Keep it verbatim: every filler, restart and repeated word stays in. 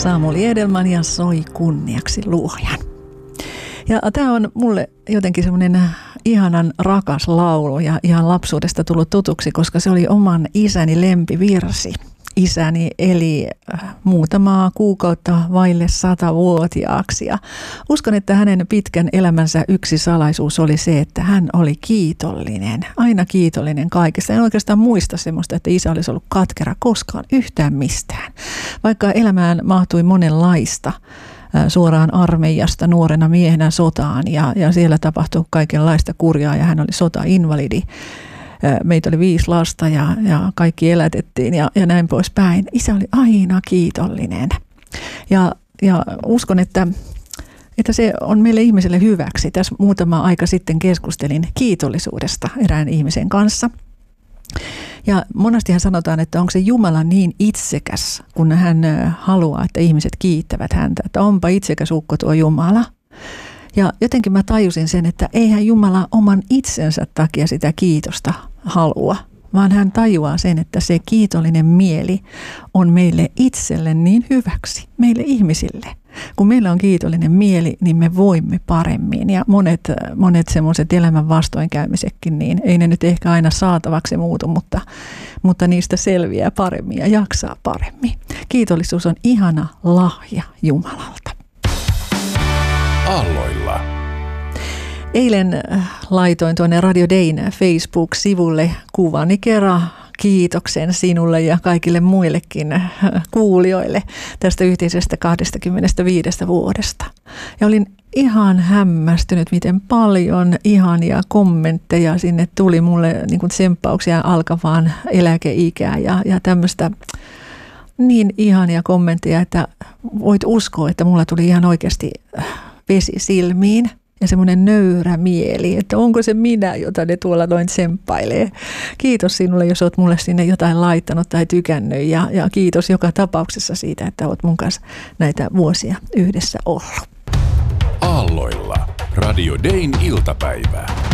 Samuli Edelman ja Soi kunniaksi luojan. Ja tämä on mulle jotenkin semmoinen ihanan rakas laulu ja ihan lapsuudesta tullut tutuksi, koska se oli oman isäni lempivirsi. Isäni eli muutamaa kuukautta vaille satavuotiaaksi ja uskon, että hänen pitkän elämänsä yksi salaisuus oli se, että hän oli kiitollinen, aina kiitollinen kaikesta. En oikeastaan muista semmoista, että isä olisi ollut katkera koskaan yhtään mistään, vaikka elämään mahtui monenlaista. Suoraan armeijasta nuorena miehenä sotaan ja, ja siellä tapahtui kaikenlaista kurjaa ja hän oli sotainvalidi. Meitä oli viisi lasta ja, ja kaikki elätettiin ja, ja näin poispäin. Isä oli aina kiitollinen ja, ja uskon, että, että se on meille ihmiselle hyväksi. Tässä muutama aika sitten keskustelin kiitollisuudesta erään ihmisen kanssa. Ja monestihan sanotaan, että onko se Jumala niin itsekäs, kun hän haluaa, että ihmiset kiittävät häntä. Että onpa itsekäs ukko tuo Jumala. Ja jotenkin mä tajusin sen, että eihän Jumala oman itsensä takia sitä kiitosta halua, vaan hän tajuaa sen, että se kiitollinen mieli on meille itselle niin hyväksi, meille ihmisille. Kun meillä on kiitollinen mieli, niin me voimme paremmin ja monet, monet semmoiset elämän vastoinkäymisetkin, niin ei ne nyt ehkä aina saatavaksi muutu, mutta, mutta niistä selviää paremmin ja jaksaa paremmin. Kiitollisuus on ihana lahja Jumalalta. Aalloilla. Eilen laitoin tuonne Radio Dayn Facebook-sivulle kuvani kerran kiitoksen sinulle ja kaikille muillekin kuulijoille tästä yhteisestä kaksikymmentäviisi vuodesta. Ja olin ihan hämmästynyt, miten paljon ihania kommentteja sinne tuli mulle niin kuin tsemppauksia alkavaan eläkeikään ja, ja tämmöistä niin ihania kommentteja, että voit uskoa, että mulla tuli ihan oikeasti vesi silmiin. Ja semmoinen nöyrä mieli, että onko se minä, jota ne tuolla noin tsemppailee. Kiitos sinulle, jos olet mulle sinne jotain laittanut tai tykännyt. Ja, ja kiitos joka tapauksessa siitä, että olet mun kanssa näitä vuosia yhdessä ollut. Aalloilla. Radio Dayn iltapäivää.